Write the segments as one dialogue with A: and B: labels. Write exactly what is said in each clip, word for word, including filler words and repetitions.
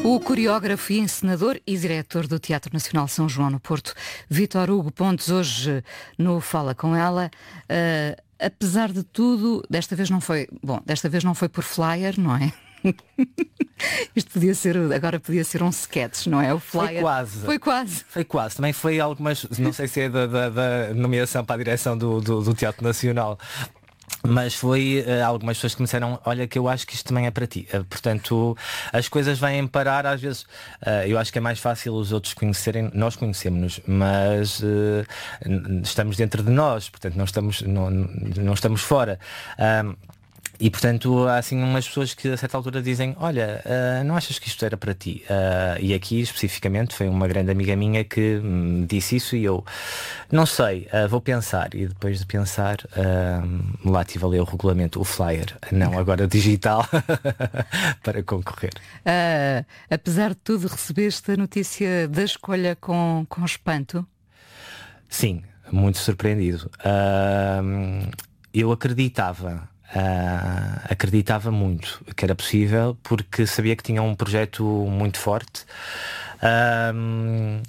A: O coreógrafo e encenador e diretor do Teatro Nacional São João no Porto, Vítor Hugo Pontes, hoje no Fala Com Ela. Uh, apesar de tudo, desta vez não foi, bom, desta vez não foi por flyer, não é? Isto podia ser, agora podia ser um sketch, não é? O flyer.
B: Foi quase.
A: Foi quase.
B: Foi quase. Também foi algumas, não sei se é da, da, da nomeação para a direção do, do, do Teatro Nacional. Mas foi uh, algumas pessoas que me disseram, olha que eu acho que isto também é para ti. Uh, portanto, as coisas vêm parar às vezes. Uh, eu acho que é mais fácil os outros conhecerem, nós conhecemos-nos, mas uh, estamos dentro de nós, portanto não estamos, não, não estamos fora. Uh, E portanto há assim umas pessoas que a certa altura dizem, olha, uh, não achas que isto era para ti? Uh, e aqui especificamente foi uma grande amiga minha que me disse isso e eu não sei, uh, vou pensar. E depois de pensar, uh, lá tive a ler o regulamento, o flyer, não agora digital, para concorrer.
A: Uh, apesar de tudo, recebeste a notícia da escolha com, com espanto?
B: Sim, muito surpreendido. Uh, eu acreditava. Uh, acreditava muito que era possível porque sabia que tinha um projeto muito forte uh,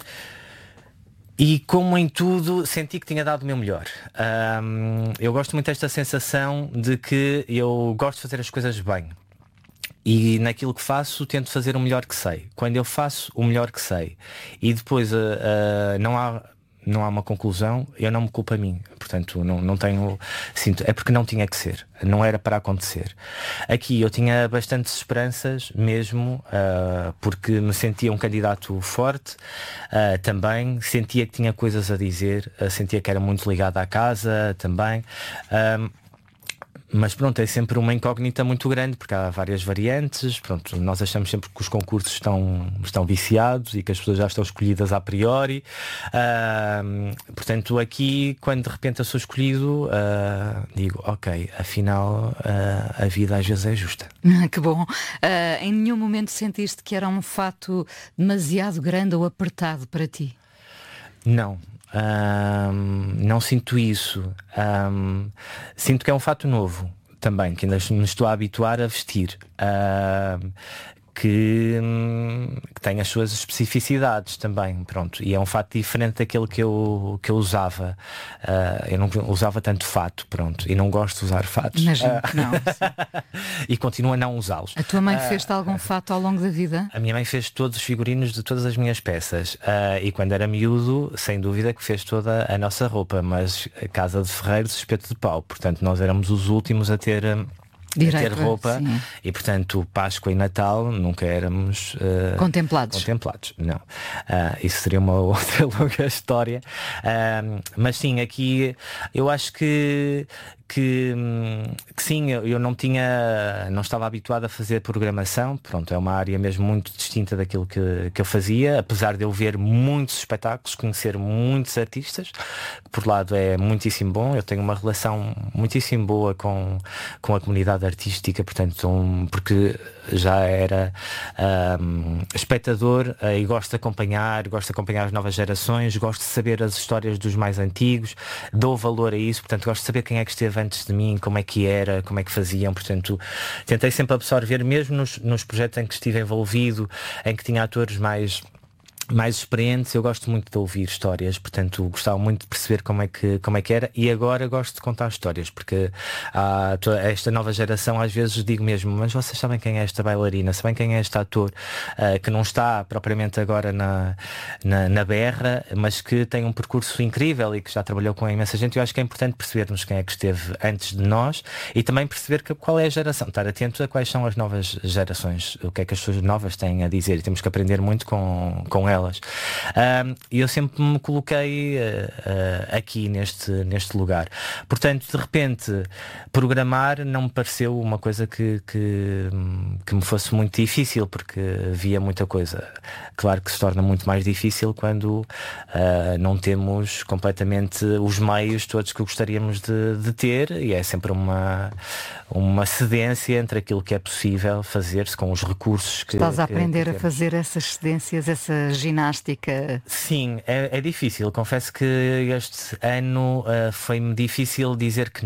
B: e como em tudo senti que tinha dado o meu melhor. uh, eu gosto muito desta sensação de que eu gosto de fazer as coisas bem e naquilo que faço tento fazer o melhor que sei. Quando eu faço o melhor que sei e depois uh, uh, não há não há uma conclusão, eu não me culpo a mim. Portanto, não, não tenho... Sinto, é porque não tinha que ser. Não era para acontecer. Aqui eu tinha bastantes esperanças mesmo, uh, porque me sentia um candidato forte. Uh, também sentia que tinha coisas a dizer. Uh, sentia que era muito ligado à casa também. Uh, Mas pronto, é sempre uma incógnita muito grande porque há várias variantes. Pronto, nós achamos sempre que os concursos estão, estão viciados e que as pessoas já estão escolhidas a priori. Uh, portanto, aqui, quando de repente eu sou escolhido, uh, digo, ok, afinal uh, a vida às vezes é justa.
A: Que bom. Uh, em nenhum momento sentiste que era um fato demasiado grande ou apertado para ti?
B: Não. Um, não sinto isso. Um, sinto que é um fato novo também, que ainda me estou a habituar a vestir, um, que, que tem as suas especificidades também, pronto, e é um fato diferente daquele que eu, que eu usava. Uh, eu não usava tanto fato, pronto, e não gosto de usar fatos.
A: Imagino
B: uh,
A: que não.
B: E continuo a não usá-los.
A: A tua mãe uh, fez-te algum fato ao longo da vida?
B: A minha mãe fez todos os figurinos de todas as minhas peças, uh, e quando era miúdo, sem dúvida que fez toda a nossa roupa, mas a casa de ferreiros, espeto de pau, portanto nós éramos os últimos a ter...
A: Direito,
B: ter roupa,
A: sim.
B: E portanto Páscoa e Natal nunca éramos uh,
A: contemplados.
B: contemplados não. Uh, isso seria uma outra longa história, uh, mas sim, aqui eu acho que que, que sim, eu não tinha, não estava habituado a fazer programação, pronto, é uma área mesmo muito distinta daquilo que, que eu fazia, apesar de eu ver muitos espetáculos, conhecer muitos artistas, por lado é muitíssimo bom, eu tenho uma relação muitíssimo boa com, com a comunidade artística, portanto, um, porque já era um, espectador uh, e gosto de acompanhar, gosto de acompanhar as novas gerações, gosto de saber as histórias dos mais antigos, dou valor a isso, portanto gosto de saber quem é que esteve antes de mim, como é que era, como é que faziam, portanto tentei sempre absorver, mesmo nos, nos projetos em que estive envolvido, em que tinha atores mais mais experientes, eu gosto muito de ouvir histórias, portanto gostava muito de perceber como é que, como é que era, e agora gosto de contar histórias, porque há esta nova geração, às vezes digo mesmo, mas vocês sabem quem é esta bailarina, sabem quem é este ator, uh, que não está propriamente agora na, na, na berra, mas que tem um percurso incrível e que já trabalhou com imensa gente. Eu acho que é importante percebermos quem é que esteve antes de nós e também perceber que, qual é a geração, estar atento a quais são as novas gerações, o que é que as pessoas novas têm a dizer, e temos que aprender muito com, com elas. E um, eu sempre me coloquei uh, uh, aqui neste, neste lugar. Portanto, de repente, programar não me pareceu uma coisa que, que, que me fosse muito difícil, porque via muita coisa. Claro que se torna muito mais difícil quando uh, não temos completamente os meios todos que gostaríamos de, de ter, e é sempre uma, uma cedência entre aquilo que é possível fazer-se com os recursos que...
A: Estás a
B: que,
A: aprender
B: que
A: a fazer essas cedências, essa ginástica?
B: Sim, é, é difícil. Confesso que este ano uh, foi-me difícil dizer que não.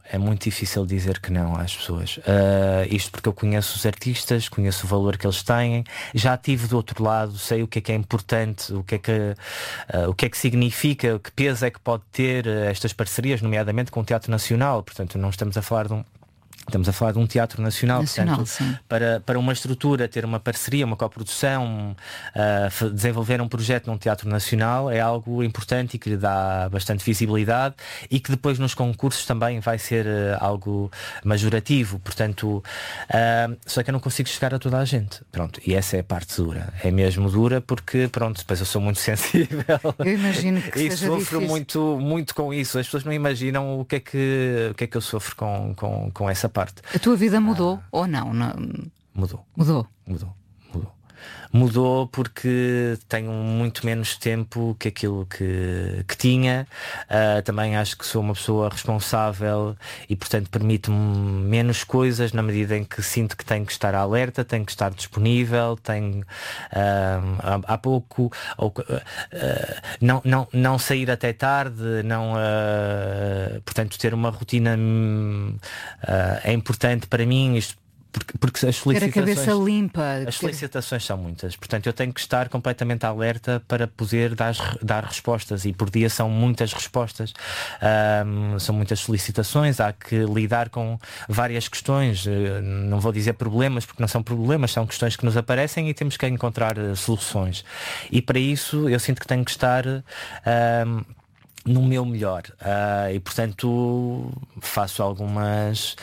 B: É muito difícil dizer que não às pessoas. Uh, isto porque eu conheço os artistas, conheço o valor que eles têm, já estive do outro lado, sei o que é que é importante, o que é que, uh, o que é que significa, que peso é que pode ter uh, estas parcerias, nomeadamente com o Teatro Nacional. Portanto, não estamos a falar de um Estamos a falar de um teatro nacional,
A: nacional
B: portanto, para, para uma estrutura, ter uma parceria, uma coprodução, uh, desenvolver um projeto num teatro nacional é algo importante e que lhe dá bastante visibilidade e que depois nos concursos também vai ser uh, algo majorativo. Portanto, uh, só que eu não consigo chegar a toda a gente. Pronto, e essa é a parte dura. É mesmo dura porque, pronto, depois eu sou muito sensível.
A: Eu imagino que
B: e
A: seja
B: sofro
A: difícil.
B: muito, muito com isso. As pessoas não imaginam o que é que, o que é que eu sofro com, com, com essa parte.
A: A tua vida mudou ah, ou não? não?
B: Mudou.
A: Mudou.
B: Mudou. Mudou. Mudou porque tenho muito menos tempo que aquilo que, que tinha. Uh, também acho que sou uma pessoa responsável e, portanto, permite-me menos coisas na medida em que sinto que tenho que estar alerta, tenho que estar disponível, tenho uh, há, há pouco ou, uh, uh, não, não, não sair até tarde, não, uh, portanto, ter uma rotina uh, é importante para mim. Isto Porque, porque as
A: ter a cabeça limpa.
B: As solicitações são muitas. Portanto, eu tenho que estar completamente alerta para poder dar, dar respostas. E por dia são muitas respostas. Um, são muitas solicitações. Há que lidar com várias questões. Não vou dizer problemas, porque não são problemas. São questões que nos aparecem e temos que encontrar uh, soluções. E para isso eu sinto que tenho que estar... Um, no meu melhor uh, e portanto faço algumas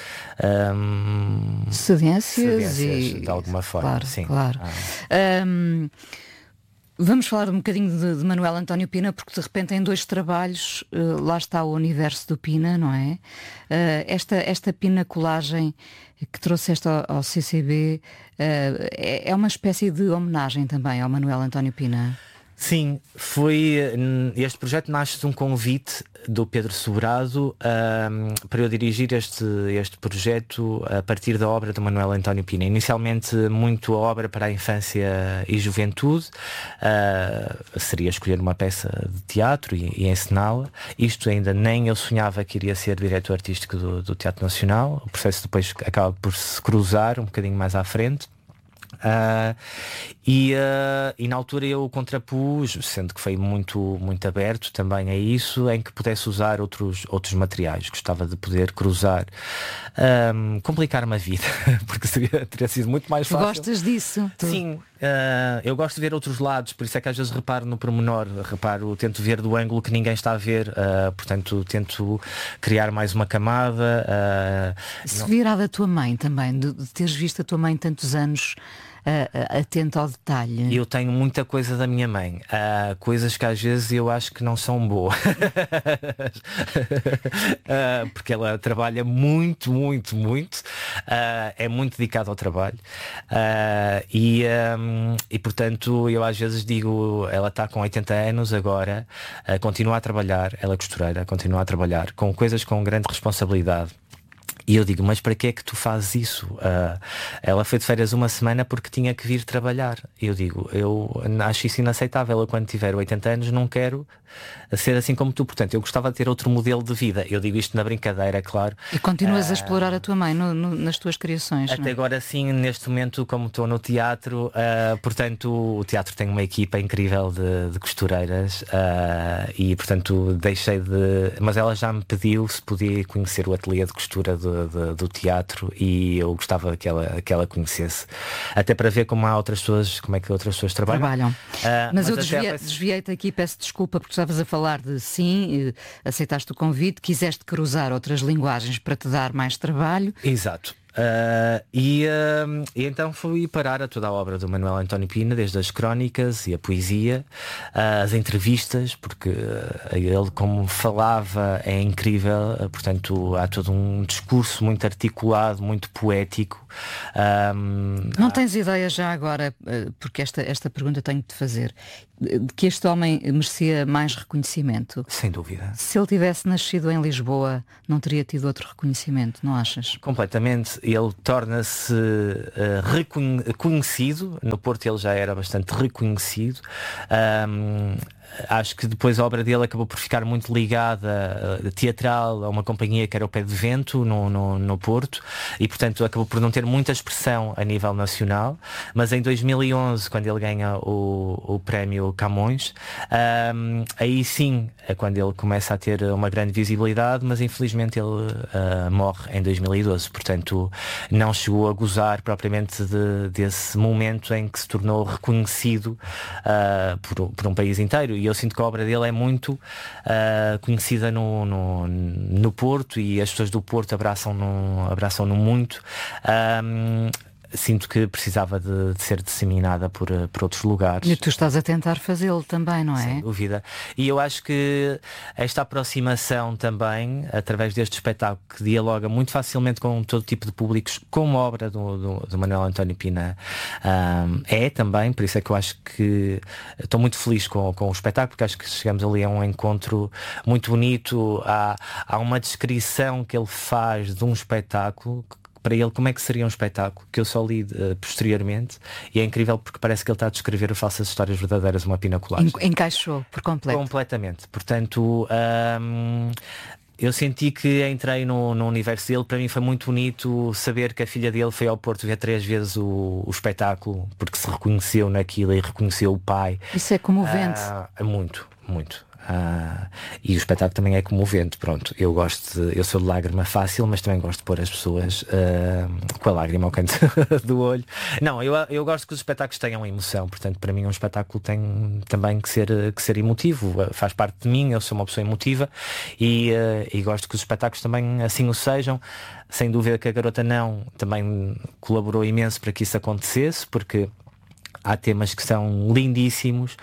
B: um,
A: cedências,
B: cedências
A: e
B: de alguma forma.
A: Claro,
B: sim.
A: claro. Ah. Um, vamos falar um bocadinho de, de Manuel António Pina, porque de repente em dois trabalhos uh, lá está o universo do Pina, não é? Uh, esta, esta pinacolagem que trouxeste ao, ao C C B uh, é, é uma espécie de homenagem também ao Manuel António Pina.
B: Sim, foi. Este projeto nasce de um convite do Pedro Sobrado um, para eu dirigir este, este projeto a partir da obra do Manuel António Pina. Inicialmente muito a obra para a infância e juventude, uh, seria escolher uma peça de teatro e, e encená-la. Isto ainda nem eu sonhava que iria ser diretor artístico do, do Teatro Nacional. O processo depois acaba por se cruzar um bocadinho mais à frente. Uh, e, uh, e na altura eu contrapus, sendo que foi muito, muito aberto também a isso, em que pudesse usar outros, outros materiais. Gostava de poder cruzar, um, complicar-me a vida, porque seria, teria sido muito mais fácil.
A: Gostas disso?
B: Sim, uh, eu gosto de ver outros lados, por isso é que às vezes reparo no pormenor, reparo, tento ver do ângulo que ninguém está a ver, uh, portanto tento criar mais uma camada. Uh,
A: Se
B: não...
A: virar da tua mãe também, de, de teres visto a tua mãe tantos anos uh, atenta ao detalhe.
B: Eu tenho muita coisa da minha mãe, uh, coisas que às vezes eu acho que não são boas. uh, porque ela trabalha muito, muito, muito, uh, é muito dedicada ao trabalho, uh, e, um, e portanto eu às vezes digo, ela está com oitenta anos agora, uh, continua a trabalhar, ela é costureira, continua a trabalhar com coisas com grande responsabilidade. E eu digo, mas para que é que tu fazes isso? Uh, ela foi de férias uma semana porque tinha que vir trabalhar. E eu digo, eu acho isso inaceitável. Eu quando tiver oitenta anos não quero ser assim como tu. Portanto, eu gostava de ter outro modelo de vida. Eu digo isto na brincadeira, é claro.
A: E continuas
B: uh,
A: a explorar a tua mãe no, no, nas tuas criações.
B: Até
A: não é?
B: agora sim, neste momento, como estou no teatro, uh, portanto, o teatro tem uma equipa incrível de, de costureiras, uh, e portanto deixei de... Mas ela já me pediu se podia conhecer o ateliê de costura do, do, do teatro, e eu gostava que ela, que ela conhecesse. Até para ver como há outras pessoas, como é que outras pessoas trabalham.
A: Trabalham.
B: Uh,
A: mas,
B: mas
A: eu desviei,
B: peço...
A: desviei-te aqui, peço desculpa, porque estavas a falar de sim, aceitaste o convite, quiseste cruzar outras linguagens para te dar mais trabalho.
B: Exato. Uh, e, uh, e então fui parar a toda a obra do Manuel António Pina, desde as crónicas e a poesia, uh, as entrevistas, porque uh, ele como falava é incrível, uh, portanto há todo um discurso muito articulado, muito poético. Um,
A: Não tens ideia já agora, uh, porque esta, esta pergunta tenho de te fazer, de que este homem merecia mais reconhecimimento?
B: Sem dúvida.
A: Se ele tivesse nascido em Lisboa, não teria tido outro reconhecimento, não achas?
B: Completamente. Ele torna-se uh, reconhecido. No Porto ele já era bastante reconhecido. Um, acho que depois a obra dele acabou por ficar muito ligada uh, teatral a uma companhia que era o Pé de Vento no, no, no Porto, e portanto acabou por não ter muita expressão a nível nacional. Mas em dois mil e onze, quando ele ganha o, o prémio Camões, um, aí sim é quando ele começa a ter uma grande visibilidade, mas infelizmente ele uh, morre em dois mil e doze, portanto não chegou a gozar propriamente de, desse momento em que se tornou reconhecido uh, por, por um país inteiro. E eu sinto que a obra dele é muito uh, conhecida no, no, no Porto, e as pessoas do Porto abraçam-no abraçam-no muito. Um, sinto que precisava de, de ser disseminada por, por outros lugares.
A: E tu estás a tentar fazê-lo também, não é?
B: Sem dúvida. E eu acho que esta aproximação também, através deste espetáculo, que dialoga muito facilmente com todo tipo de públicos, como a obra do, do, do Manuel António Pina um, é também, por isso é que eu acho que estou muito feliz com, com o espetáculo, porque acho que chegamos ali a um encontro muito bonito. Há, há uma descrição que ele faz de um espetáculo, para ele como é que seria um espetáculo, que eu só li uh, posteriormente, e é incrível porque parece que ele está a descrever o Falsas Histórias Verdadeiras, uma pinacolagem.
A: Encaixou por completo.
B: Completamente. Portanto, um, eu senti que entrei no, no universo dele. Para mim foi muito bonito saber que a filha dele foi ao Porto ver três vezes o, o espetáculo, porque se reconheceu naquilo e reconheceu o pai.
A: Isso é comovente.
B: Uh, muito, muito. Uh, e o espetáculo também é comovente. Pronto, eu gosto de, eu sou de lágrima fácil, mas também gosto de pôr as pessoas uh, com a lágrima ao canto do olho. Não, eu, eu gosto que os espetáculos tenham emoção. Portanto, para mim um espetáculo tem também que ser, que ser emotivo, faz parte de mim. Eu sou uma pessoa emotiva e, uh, e gosto que os espetáculos também assim o sejam. Sem dúvida que a Garota Não também colaborou imenso para que isso acontecesse, porque há temas que são lindíssimos,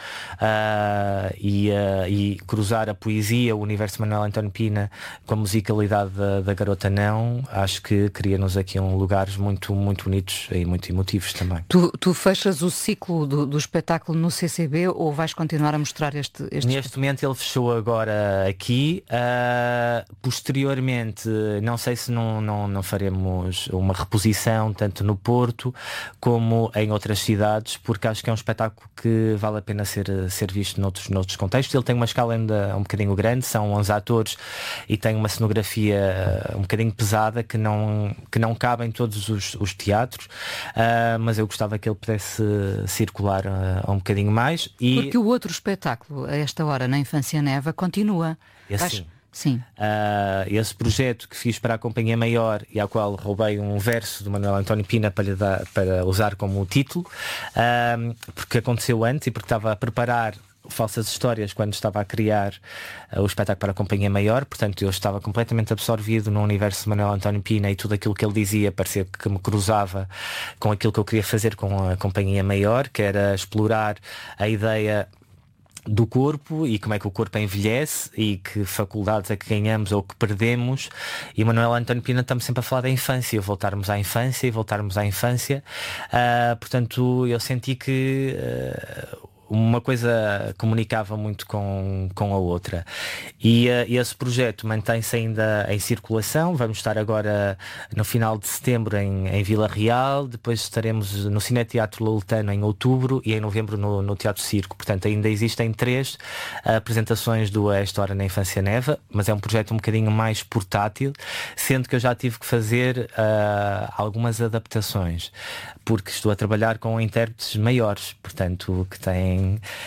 B: uh, e, uh, e cruzar a poesia, o universo de Manuel António Pina com a musicalidade da, da Garota Não, acho que cria-nos aqui um lugares muito, muito bonitos e muito emotivos também.
A: Tu, tu fechas o ciclo do, do espetáculo no C C B ou vais continuar a mostrar este, este...
B: Neste momento ele fechou agora aqui, uh, posteriormente não sei se não, não, não faremos uma reposição tanto no Porto como em outras cidades, porque acho que é um espetáculo que vale a pena ser, ser visto noutros, noutros contextos. Ele tem uma escala ainda um bocadinho grande, são onze atores e tem uma cenografia um bocadinho pesada que não, que não cabe em todos os, os teatros, uh, mas eu gostava que ele pudesse circular uh, um bocadinho mais. E...
A: Porque o outro espetáculo, a esta hora, na Infância Neva, continua.
B: E assim,
A: Sim.
B: Uh, esse projeto que fiz para a Companhia Maior e ao qual roubei um verso do Manuel António Pina para, lhe dar, para usar como título, uh, porque aconteceu antes e porque estava a preparar Falsas Histórias quando estava a criar uh, o espetáculo para a Companhia Maior. Portanto, eu estava completamente absorvido no universo de Manuel António Pina e tudo aquilo que ele dizia parecia que me cruzava com aquilo que eu queria fazer com a Companhia Maior, que era explorar a ideia do corpo e como é que o corpo envelhece e que faculdades é que ganhamos ou que perdemos. E Manuel António Pina estamos sempre a falar da infância, voltarmos à infância e voltarmos à infância. Uh, portanto, eu senti que uh, uma coisa comunicava muito com, com a outra. E uh, esse projeto mantém-se ainda em circulação. Vamos estar agora no final de setembro em, em Vila Real, depois estaremos no Cineteatro Loletano em outubro e em novembro no, no Teatro Circo. Portanto, ainda existem três uh, apresentações do Esta Hora na Infância Neva, mas é um projeto um bocadinho mais portátil, sendo que eu já tive que fazer uh, algumas adaptações, porque estou a trabalhar com intérpretes maiores, portanto, que têm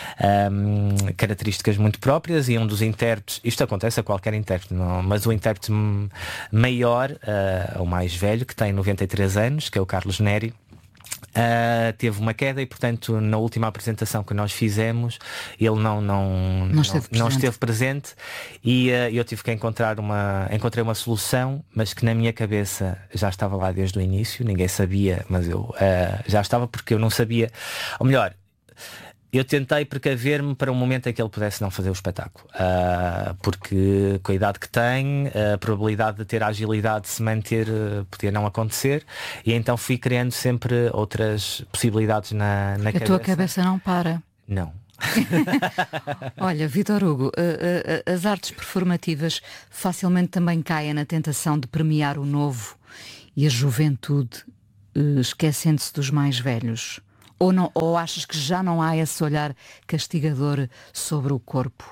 B: Um, características muito próprias, e um dos intérpretes, isto acontece a qualquer intérprete, não, mas o intérprete maior, uh, o mais velho, que tem noventa e três anos, que é o Carlos Neri, Uh, teve uma queda e, portanto, na última apresentação que nós fizemos ele não, não,
A: não, esteve,
B: não, não esteve presente e uh, eu tive que encontrar uma, encontrei uma solução, mas que na minha cabeça já estava lá desde o início, ninguém sabia, mas eu uh, já estava, porque eu não sabia, ou melhor, eu tentei precaver-me para um momento em que ele pudesse não fazer o espetáculo, uh, porque com a idade que tem, a probabilidade de ter a agilidade de se manter uh, podia não acontecer, e então fui criando sempre outras possibilidades na, na
A: a
B: cabeça.
A: A tua cabeça não para.
B: Não.
A: Olha, Vítor Hugo, uh, uh, as artes performativas facilmente também caem na tentação de premiar o novo e a juventude, uh, esquecendo-se dos mais velhos. Ou, não, ou achas que já não há esse olhar castigador sobre o corpo?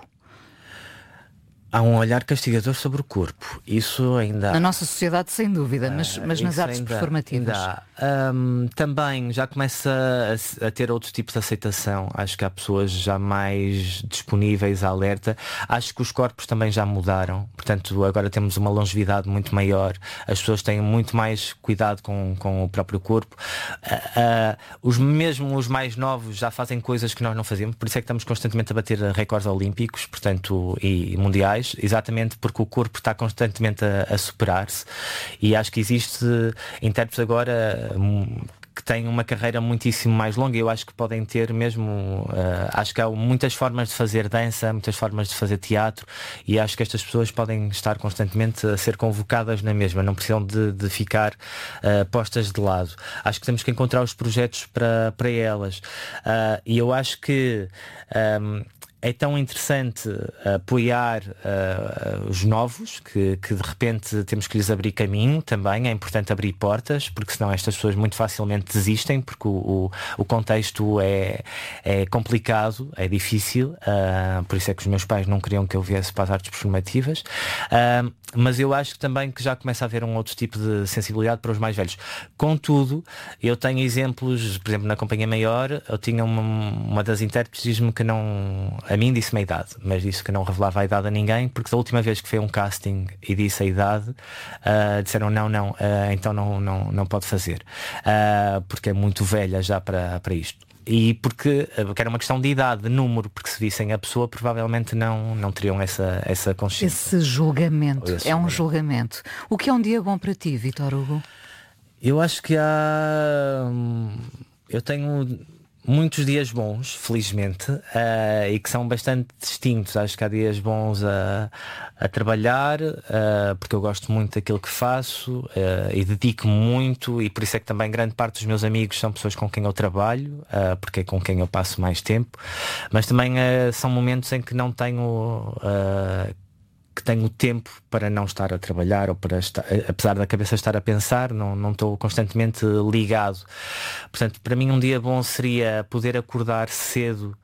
B: Há um olhar castigador sobre o corpo. Isso ainda há.
A: Na nossa sociedade, sem dúvida, mas, mas nas artes
B: ainda,
A: performativas.
B: Ainda há. Um, também já começa a, a ter outros tipos de aceitação. Acho que há pessoas já mais disponíveis, alerta. Acho que os corpos também já mudaram. Portanto, agora temos uma longevidade muito maior. As pessoas têm muito mais cuidado com, com o próprio corpo. Uh, uh, os mesmo os mais novos já fazem coisas que nós não fazemos. Por isso é que estamos constantemente a bater recordes olímpicos, portanto, e, e mundiais. Exatamente porque o corpo está constantemente a, a superar-se, e acho que existe intérpretes agora um, que têm uma carreira muitíssimo mais longa. Eu acho que podem ter mesmo, uh, acho que há muitas formas de fazer dança, muitas formas de fazer teatro, e acho que estas pessoas podem estar constantemente a ser convocadas na mesma, não precisam de, de ficar uh, postas de lado. Acho que temos que encontrar os projetos para, para elas, uh, e eu acho que um, é tão interessante apoiar uh, os novos, que, que de repente temos que lhes abrir caminho também. É importante abrir portas, porque senão estas pessoas muito facilmente desistem, porque o, o, o contexto é, é complicado, é difícil, uh, por isso é que os meus pais não queriam que eu viesse para as artes performativas, uh, mas eu acho que também que já começa a haver um outro tipo de sensibilidade para os mais velhos. Contudo, eu tenho exemplos, por exemplo, na Companhia Maior, eu tinha uma, uma das intérpretes diz-me que não... A mim disse-me a idade, mas disse que não revelava a idade a ninguém, porque da última vez que foi um casting e disse a idade, uh, disseram não, não, uh, então não, não, não pode fazer, uh, porque é muito velha já para, para isto. E porque, porque era uma questão de idade, de número, porque se vissem a pessoa provavelmente não, não teriam essa, essa consciência.
A: Esse julgamento,
B: Esse
A: é um
B: julgamento.
A: julgamento. O que é um dia bom para ti, Vítor Hugo?
B: Eu acho que há... Eu tenho... muitos dias bons, felizmente, uh, e que são bastante distintos. Acho que há dias bons a, a trabalhar, uh, porque eu gosto muito daquilo que faço, uh, e dedico-me muito, e por isso é que também grande parte dos meus amigos são pessoas com quem eu trabalho, uh, porque é com quem eu passo mais tempo. Mas também uh, são momentos em que não tenho... Uh, que tenho tempo para não estar a trabalhar, ou para estar, apesar da cabeça estar a pensar, não, não estou constantemente ligado. Portanto, para mim um dia bom seria poder acordar cedo,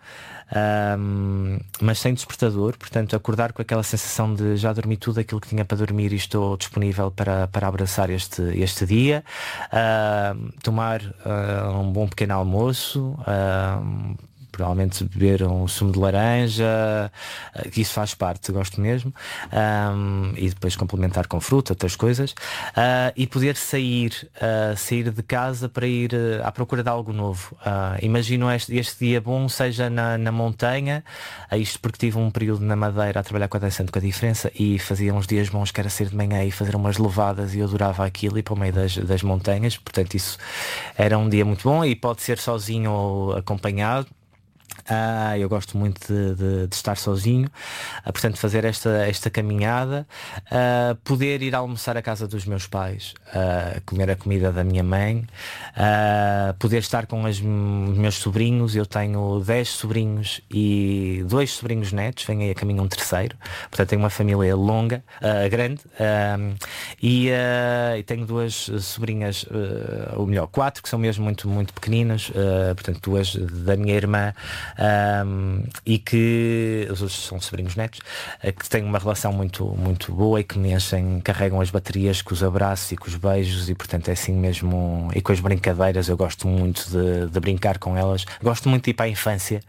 B: um, mas sem despertador, portanto acordar com aquela sensação de já dormi tudo aquilo que tinha para dormir e estou disponível para, para abraçar este, este dia, uh, tomar uh, um bom pequeno almoço, uh, provavelmente beber um sumo de laranja, que isso faz parte, gosto mesmo, um, e depois complementar com fruta, outras coisas, uh, e poder sair, uh, sair de casa para ir uh, à procura de algo novo. Uh, imagino este, este dia bom seja na, na montanha, uh, isto porque tive um período na Madeira a trabalhar com a Dançando com a Diferença, e fazia uns dias bons que era sair de manhã e fazer umas levadas, e eu adorava aquilo, e para o meio das, das montanhas, portanto isso era um dia muito bom, e pode ser sozinho ou acompanhado. Ah, eu gosto muito de, de, de estar sozinho, ah, portanto fazer esta, esta caminhada, ah, poder ir almoçar à casa dos meus pais, ah, comer a comida da minha mãe, ah, poder estar com as, os meus sobrinhos. Eu tenho dez sobrinhos e dois sobrinhos netos, vem aí a caminho um terceiro, portanto tenho uma família longa, ah, grande, ah, e, ah, e tenho duas sobrinhas, ah, ou melhor, quatro, que são mesmo muito, muito pequeninas, ah, portanto duas da minha irmã, Um, e que os outros são sobrinhos netos, uh, que têm uma relação muito, muito boa, e que me enchem, carregam as baterias com os abraços e com os beijos, e portanto é assim mesmo, e com as brincadeiras. Eu gosto muito de, de brincar com elas, gosto muito de ir para a infância,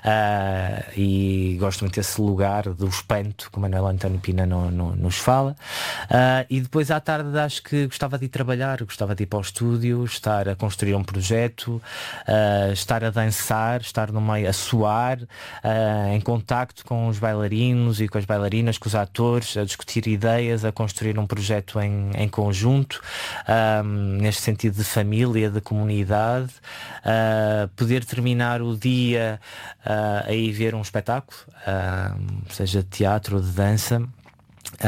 B: uh, e gosto muito desse lugar do espanto, como Manuel António Pina no, no, nos fala, uh, e depois à tarde acho que gostava de ir trabalhar, gostava de ir para o estúdio, estar a construir um projeto, uh, estar a dançar, estar no meio a suar, uh, em contacto com os bailarinos e com as bailarinas, com os atores, a discutir ideias, a construir um projeto em, em conjunto, um, neste sentido de família, de comunidade, uh, poder terminar o dia uh, a ir ver um espetáculo, uh, seja de teatro ou de dança,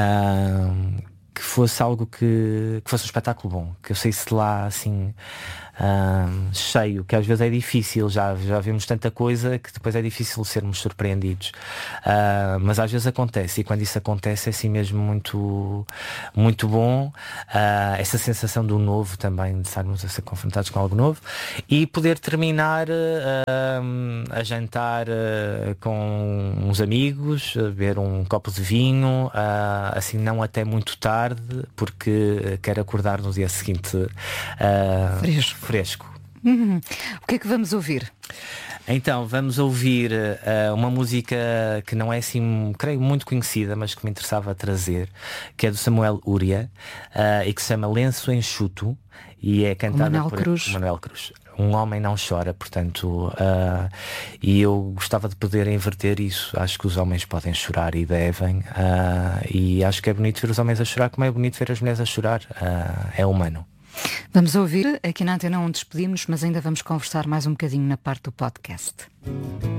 B: uh, que fosse algo que, que fosse um espetáculo bom, que eu saísse de lá assim, uh, cheio, que às vezes é difícil, já, já vimos tanta coisa que depois é difícil sermos surpreendidos. Uh, mas às vezes acontece, e quando isso acontece é assim mesmo muito, muito bom. Uh, essa sensação do novo também, de estarmos a ser confrontados com algo novo, e poder terminar uh, a jantar uh, com uns amigos, a beber um copo de vinho, uh, assim não até muito tarde, porque quero acordar no dia seguinte uh,
A: fresco.
B: fresco.
A: Uhum. O que é que vamos ouvir?
B: Então, vamos ouvir uh, uma música que não é assim, creio, muito conhecida, mas que me interessava trazer, que é do Samuel Uria, uh, e que se chama Lenço Enxuto, e é cantada
A: Manuel
B: por
A: Cruz.
B: Manuel Cruz. Um homem não chora, portanto, uh, e eu gostava de poder inverter isso. Acho que os homens podem chorar e devem, uh, e acho que é bonito ver os homens a chorar, como é bonito ver as mulheres a chorar. Uh, é humano.
A: Vamos ouvir, aqui na Antena um despedimos, mas ainda vamos conversar mais um bocadinho na parte do podcast.